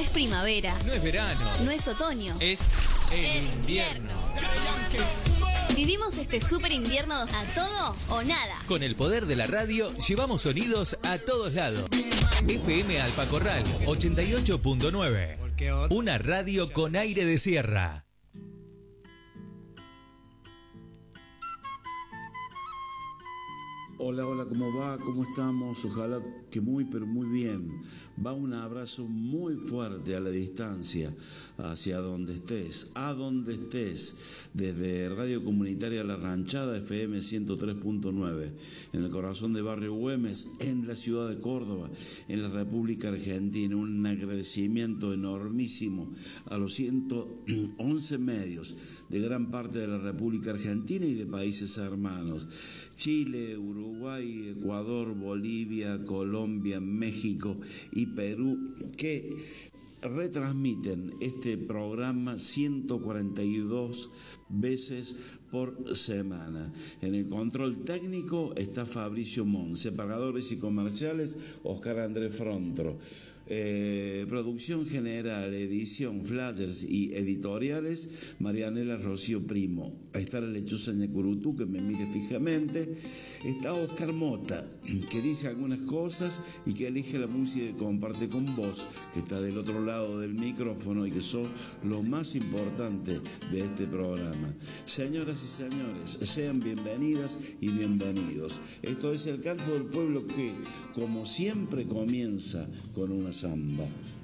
es primavera. No es verano. No es otoño. Es el invierno. Vivimos este super invierno a todo o nada. Con el poder de la radio, llevamos sonidos a todos lados. FM Alpacorral 88.9. Una radio con aire de sierra. Hola, hola, ¿cómo va? ¿Cómo estamos? Ojalá que muy, pero muy bien. Va un abrazo muy fuerte a la distancia, hacia donde estés, a donde estés, desde Radio Comunitaria La Ranchada, FM 103.9, en el corazón de Barrio Güemes, en la ciudad de Córdoba, en la República Argentina. Un agradecimiento enormísimo a los 111 medios de gran parte de la República Argentina y de países hermanos. Chile, Uruguay, Ecuador, Bolivia, Colombia, México y Perú, que retransmiten este programa 142 veces por semana. En el control técnico está Fabricio Mon, separadores y comerciales Oscar Andrés Frontro. Producción general, edición, flyers y editoriales Marianela Rocío Primo. Ahí está la lechuza Ñacurutú, que me mire fijamente. Está Oscar Mota, que dice algunas cosas y que elige la música y comparte con vos, que está del otro lado del micrófono y que sos lo más importante de este programa. Señoras y señores, sean bienvenidas y bienvenidos. Esto es El Canto del Pueblo, que como siempre comienza con una samba.